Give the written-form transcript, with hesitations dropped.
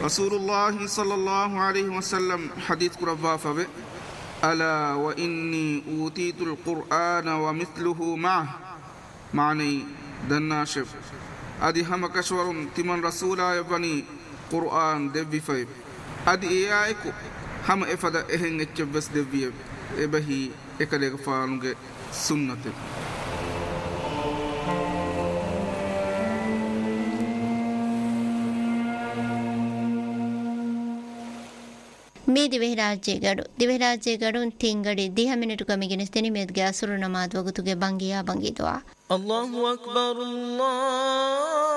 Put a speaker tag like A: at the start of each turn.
A: رسول الله صلى الله عليه وسلم حديث قربا فبه ألا وإني أوتيت القرآن ومثله معه معني دناشف أدي هم كشور تمن رسولا يبني قرآن دبي فيب أدي إياكو هم إفدا إهن اتشبس دبي إبهي إكاليك فانوغ سنة
B: මේ දිවෙහිරාජ්‍ය ගඩුන් තිංගඩි 10 මිනිටුක මිගෙන ස්තෙනිමෙත් ගේ අසුරු නමාත් වගතුගේ බංගියා බංගිදවා
C: الله أكبر الله